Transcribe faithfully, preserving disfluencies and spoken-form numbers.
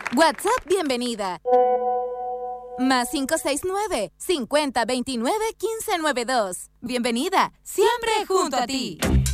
WhatsApp, bienvenida. Más cinco seis nueve, cincuenta veintinueve, quince noventa y dos. Bienvenida, siempre junto a ti.